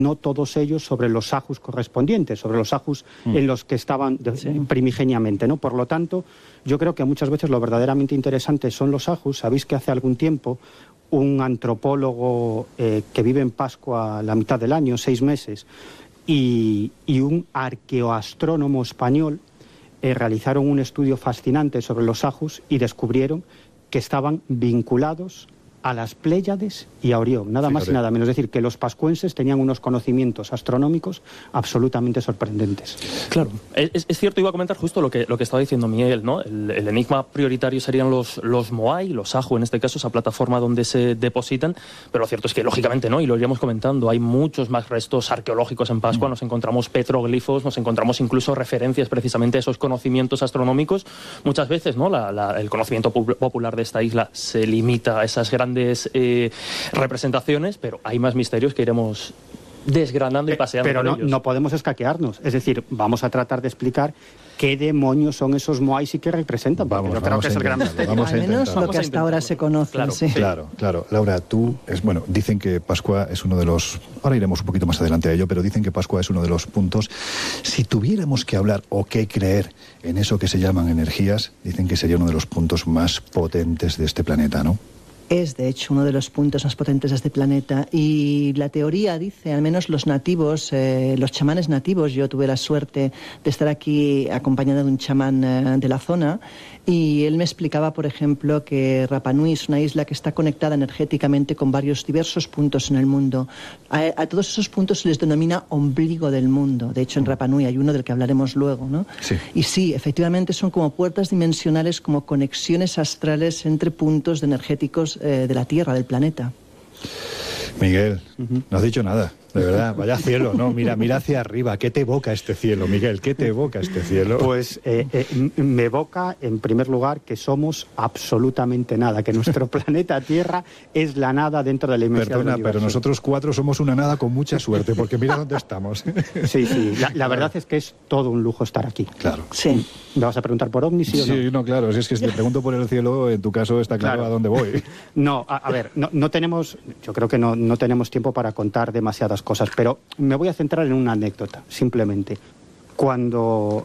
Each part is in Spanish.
no todos ellos sobre los ajus correspondientes, sobre los ajus en los que estaban primigeniamente, ¿no? Por lo tanto, yo creo que muchas veces lo verdaderamente interesante son los ajus. Sabéis que hace algún tiempo un antropólogo que vive en Pascua la mitad del año, 6 meses, y un arqueoastrónomo español realizaron un estudio fascinante sobre los ajus y descubrieron que estaban vinculados a las Pléyades y a Orión, nada más y nada menos. Es decir, que los pascuenses tenían unos conocimientos astronómicos absolutamente sorprendentes. Claro, es cierto, iba a comentar justo lo que estaba diciendo Miguel, ¿no? El enigma prioritario serían los Moai, los Ajo, en este caso, esa plataforma donde se depositan, pero lo cierto es que, lógicamente, ¿no? Y lo iríamos comentando, hay muchos más restos arqueológicos en Pascua, nos encontramos petroglifos, nos encontramos incluso referencias precisamente a esos conocimientos astronómicos. Muchas veces, ¿no? El conocimiento popular de esta isla se limita a esas grandes representaciones, pero hay más misterios que iremos desgranando y paseando. Pero no podemos escaquearnos. Es decir, vamos a tratar de explicar qué demonios son esos Moais y qué representan. Yo creo que es el gran misterio. Al menos lo que hasta ahora se conoce. Claro, sí. Claro. Laura, dicen que Pascua es uno de los... Ahora iremos un poquito más adelante a ello, pero dicen que Pascua es uno de los puntos... Si tuviéramos que hablar o que creer en eso que se llaman energías, dicen que sería uno de los puntos más potentes de este planeta, ¿no? Es, de hecho, uno de los puntos más potentes de este planeta. Y la teoría dice, al menos los nativos, los chamanes nativos, yo tuve la suerte de estar aquí acompañada de un chamán de la zona, y él me explicaba, por ejemplo, que Rapa Nui es una isla que está conectada energéticamente con varios diversos puntos en el mundo. A todos esos puntos se les denomina ombligo del mundo. De hecho, en Rapa Nui hay uno del que hablaremos luego, ¿no? Sí. Y sí, efectivamente son como puertas dimensionales, como conexiones astrales entre puntos energéticos de la Tierra, del planeta. Miguel, no has dicho nada, de verdad, vaya cielo, ¿no? Mira hacia arriba, ¿qué te evoca este cielo, Miguel? ¿Qué te evoca este cielo? Pues me evoca, en primer lugar, que somos absolutamente nada, que nuestro planeta Tierra es la nada dentro de la inmensidad del universo. Pero nosotros 4 somos una nada con mucha suerte, porque mira dónde estamos. Sí, la verdad es que es todo un lujo estar aquí. Claro. Sí. ¿Me vas a preguntar por ovnis, sí o no? Sí, no, claro, es que si te pregunto por el cielo, en tu caso está claro a dónde voy. No, a ver, no tenemos, yo creo que no tenemos tiempo para contar demasiadas cosas, pero me voy a centrar en una anécdota, simplemente. Cuando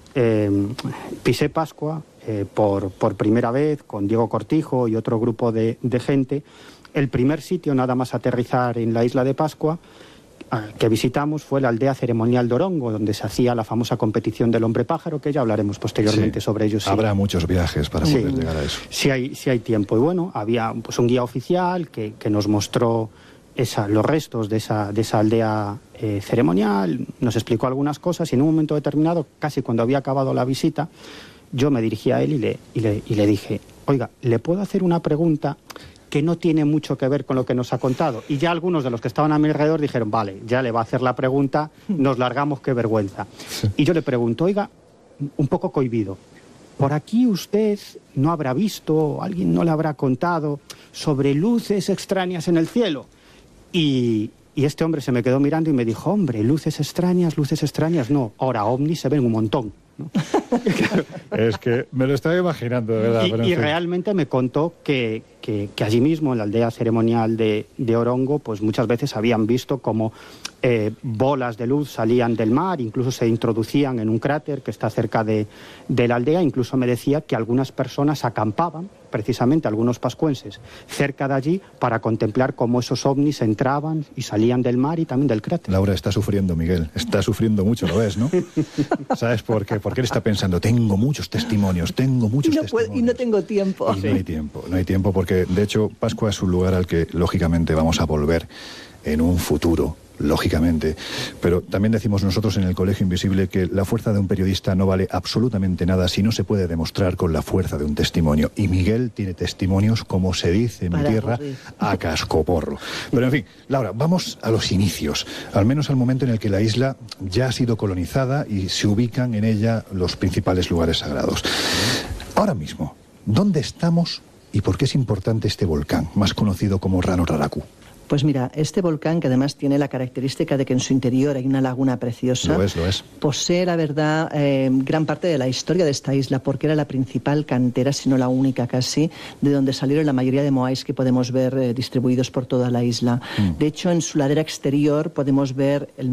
pisé Pascua por primera vez con Diego Cortijo y otro grupo de gente, el primer sitio nada más aterrizar en la isla de Pascua que visitamos fue la aldea ceremonial de Orongo, donde se hacía la famosa competición del hombre pájaro, que ya hablaremos posteriormente sobre ello. Sí. Habrá muchos viajes para poder llegar a eso. Sí hay tiempo. Y bueno, había pues un guía oficial que nos mostró los restos de esa aldea ceremonial, nos explicó algunas cosas, y en un momento determinado, casi cuando había acabado la visita, yo me dirigí a él y le dije: oiga, ¿le puedo hacer una pregunta que no tiene mucho que ver con lo que nos ha contado? Y ya algunos de los que estaban a mi alrededor dijeron: vale, ya le va a hacer la pregunta, nos largamos, qué vergüenza. Sí. Y yo le pregunto: oiga, un poco cohibido, ¿por aquí usted no habrá visto, alguien no le habrá contado sobre luces extrañas en el cielo? Y este hombre se me quedó mirando y me dijo: hombre, luces extrañas, no. Ahora, ovnis se ven un montón, ¿no? Claro. Es que me lo estaba imaginando, de verdad. Y realmente me contó que allí mismo, en la aldea ceremonial de Orongo, pues muchas veces habían visto como bolas de luz salían del mar, incluso se introducían en un cráter que está cerca de la aldea. Incluso me decía que algunas personas acampaban, precisamente algunos pascuenses, cerca de allí para contemplar cómo esos ovnis entraban y salían del mar y también del cráter. Laura está sufriendo, Miguel, está sufriendo mucho, lo ves, ¿no? ¿Sabes por qué? Porque él está pensando: tengo muchos testimonios, y no tengo tiempo. Y no hay tiempo porque, de hecho, Pascua es un lugar al que, lógicamente, vamos a volver en un futuro, lógicamente. Pero también decimos nosotros en el Colegio Invisible que la fuerza de un periodista no vale absolutamente nada si no se puede demostrar con la fuerza de un testimonio. Y Miguel tiene testimonios, como se dice en mi tierra, a cascoporro. Pero en fin, Laura, vamos a los inicios, al menos al momento en el que la isla ya ha sido colonizada y se ubican en ella los principales lugares sagrados. Ahora mismo, ¿dónde estamos y por qué es importante este volcán, más conocido como Rano Raraku? Pues mira, este volcán, que además tiene la característica de que en su interior hay una laguna preciosa, lo es. Posee, la verdad, gran parte de la historia de esta isla, porque era la principal cantera, si no la única casi, de donde salieron la mayoría de moais que podemos ver distribuidos por toda la isla. De hecho, en su ladera exterior podemos ver el